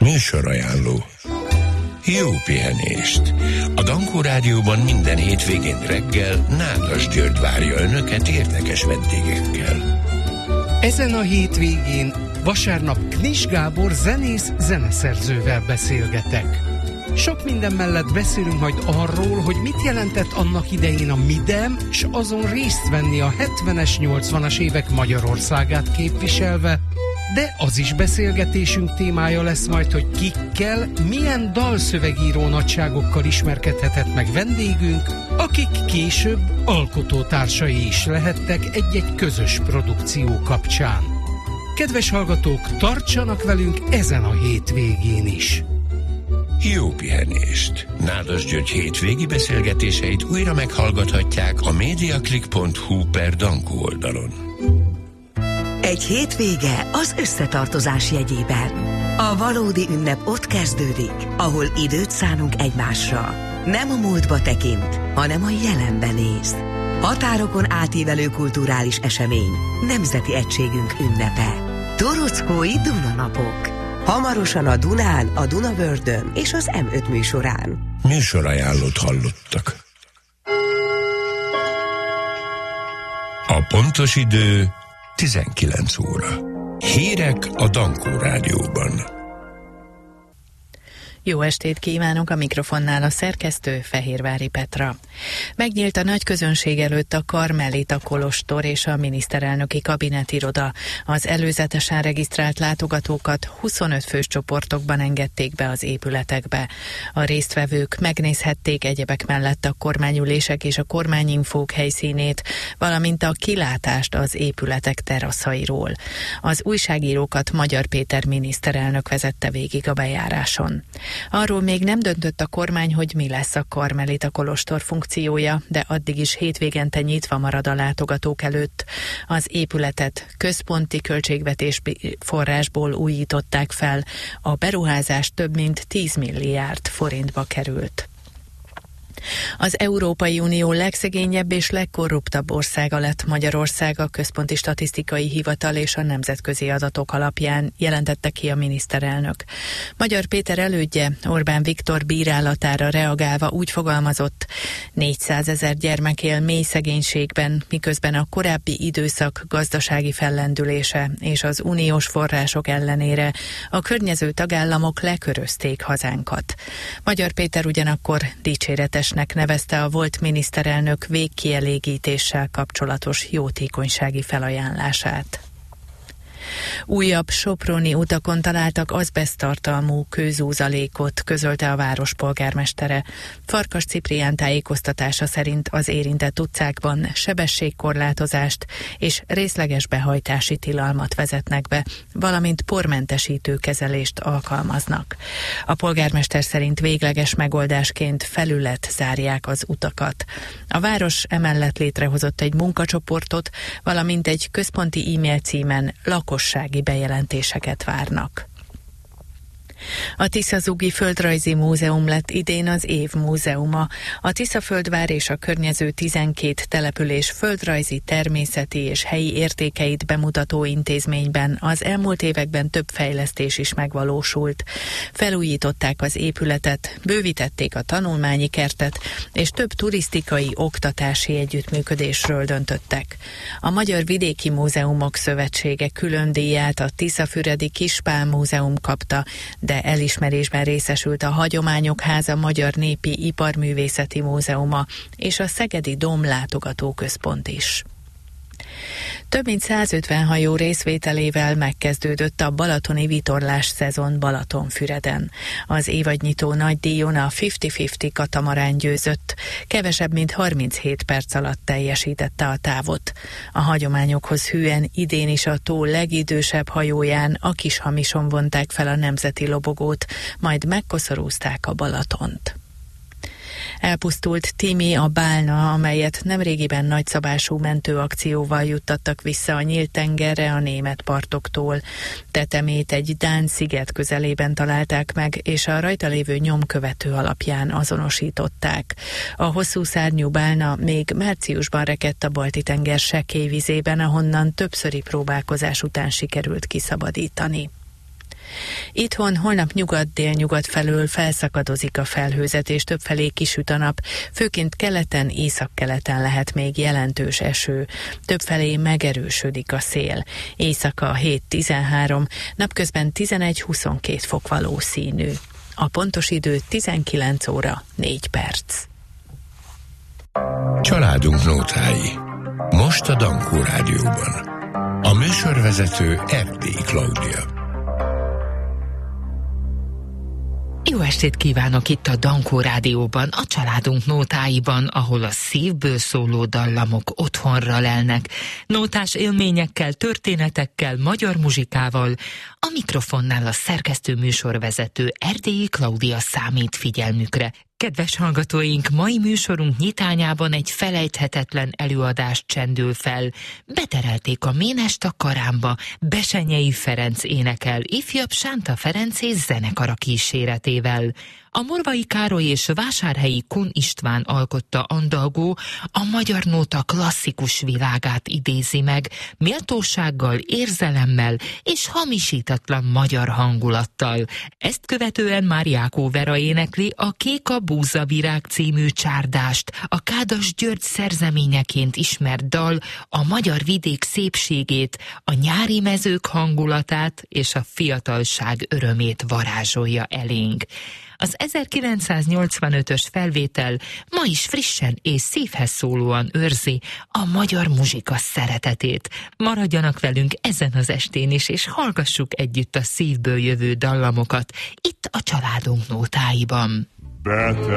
Műsorajánló. Jó pihenést! A Dankó Rádióban minden hétvégén reggel Nádas György várja Önöket érdekes vendégekkel. Ezen a hétvégén vasárnap Knis Gábor zenész-zeneszerzővel beszélgetek. Sok minden mellett beszélünk majd arról, hogy mit jelentett annak idején a Midem, s azon részt venni a 70-es, 80-as évek Magyarországát képviselve, de az is beszélgetésünk témája lesz majd, hogy kikkel, milyen dalszövegíró nagyságokkal ismerkedhetett meg vendégünk, akik később alkotótársai is lehettek egy-egy közös produkció kapcsán. Kedves hallgatók, tartsanak velünk ezen a hétvégén is! Jó pihenést! Nádas György hétvégi beszélgetéseit újra meghallgathatják a mediaclick.hu/Dankó oldalon. Egy hétvége az összetartozás jegyében. A valódi ünnep ott kezdődik, ahol időt szánunk egymásra. Nem a múltba tekint, hanem a jelenben néz. Határokon átívelő kulturális esemény, nemzeti egységünk ünnepe. Torockói Dunanapok. Hamarosan a Dunán, a Dunavördön és az M5 műsorán. Műsorajánlót hallottak. A pontos idő 19 óra. Hírek a Dankó Rádióban. Jó estét kívánok, a mikrofonnál a szerkesztő Fehérvári Petra. Megnyílt a nagy közönség előtt a Karmelita kolostor és a miniszterelnöki kabinetiroda. Az előzetesen regisztrált látogatókat 25 fős csoportokban engedték be az épületekbe. A résztvevők megnézhették egyebek mellett a kormányülések és a kormányinfók helyszínét, valamint a kilátást az épületek teraszairól. Az újságírókat Magyar Péter miniszterelnök vezette végig a bejáráson. Arról még nem döntött a kormány, hogy mi lesz a Karmelita kolostor funkciója, de addig is hétvégente nyitva marad a látogatók előtt. Az épületet központi költségvetés forrásból újították fel. A beruházás több mint 10 milliárd forintba került. Az Európai Unió legszegényebb és legkorruptabb országa lett Magyarország, a Központi Statisztikai Hivatal és a nemzetközi adatok alapján, jelentette ki a miniszterelnök. Magyar Péter elődje Orbán Viktor bírálatára reagálva úgy fogalmazott: 400 000 gyermek él mély szegénységben, miközben a korábbi időszak gazdasági fellendülése és az uniós források ellenére a környező tagállamok lekörözték hazánkat. Magyar Péter ugyanakkor dicséretesnek nevezte a volt miniszterelnök végkielégítéssel kapcsolatos jótékonysági felajánlását. Újabb soproni utakon találtak azbeszttartalmú kőzúzalékot, közölte a város polgármestere. Farkas Ciprián tájékoztatása szerint az érintett utcákban sebességkorlátozást és részleges behajtási tilalmat vezetnek be, valamint pormentesítő kezelést alkalmaznak. A polgármester szerint végleges megoldásként felület zárják az utakat. A város emellett létrehozott egy munkacsoportot, valamint egy központi e-mail címen lakossági bejelentéseket várnak. A Tiszazugi Földrajzi Múzeum lett idén az év múzeuma. A Tiszaföldvár és a környező 12 település földrajzi, természeti és helyi értékeit bemutató intézményben az elmúlt években több fejlesztés is megvalósult. Felújították az épületet, bővítették a tanulmányi kertet, és több turisztikai, oktatási együttműködésről döntöttek. A Magyar Vidéki Múzeumok Szövetsége külön díját a Tiszafüredi Kispál Múzeum kapta, de elismerésben részesült a Hagyományok Háza Magyar Népi Iparművészeti Múzeuma és a Szegedi Dóm Látogatóközpont is. Több mint 150 hajó részvételével megkezdődött a balatoni vitorlás szezon Balatonfüreden. Az évadnyitó nagydíjon a 50-50 katamarán győzött, kevesebb mint 37 perc alatt teljesítette a távot. A hagyományokhoz hűen idén is a tó legidősebb hajóján, a Kishamison vonták fel a nemzeti lobogót, majd megkoszorúzták a Balatont. Elpusztult Timi, a bálna, amelyet nemrégiben nagyszabású mentőakcióval juttattak vissza a nyílt tengerre a német partoktól. Tetemét egy dán sziget közelében találták meg, és a rajta lévő nyomkövető alapján azonosították. A hosszú szárnyú bálna még márciusban rekedt a Balti-tenger sekély vizében, ahonnan többszöri próbálkozás után sikerült kiszabadítani. Itthon holnap nyugat-délnyugat felől felszakadozik a felhőzet, és többfelé kisüt a nap, főként keleten, északkeleten lehet még jelentős eső. Többfelé megerősödik a szél. Éjszaka 7-13, napközben 11-22 fok valószínű. A pontos idő 19 óra 4 perc. Családunk nótái. Most a Dankó Rádióban. A műsorvezető Erdélyi Klaudia. Jó estét kívánok itt a Dankó Rádióban, a családunk nótáiban, ahol a szívből szóló dallamok otthonra lelnek. Nótás élményekkel, történetekkel, magyar muzsikával. A mikrofonnál a szerkesztő műsorvezető Erdélyi Klaudia számít figyelmükre. Kedves hallgatóink, mai műsorunk nyitányában egy felejthetetlen előadást csendül fel. Beterelték a Ménest a Karámba, Besenyei Ferenc énekel, ifjabb Sánta Ferenc és zenekara kíséretével. A Morvai Károly és Vásárhelyi Kun István alkotta andalgó a magyar nóta klasszikus világát idézi meg, méltósággal, érzelemmel és hamisítatlan magyar hangulattal. Ezt követően Máriákó Vera énekli a Kék a búzavirág című csárdást, a Kádas György szerzeményeként ismert dal, a magyar vidék szépségét, a nyári mezők hangulatát és a fiatalság örömét varázsolja elénk. Az 1985-ös felvétel ma is frissen és szívhez szólóan őrzi a magyar muzsika szeretetét. Maradjanak velünk ezen az estén is, és hallgassuk együtt a szívből jövő dallamokat itt a családunk nótáiban.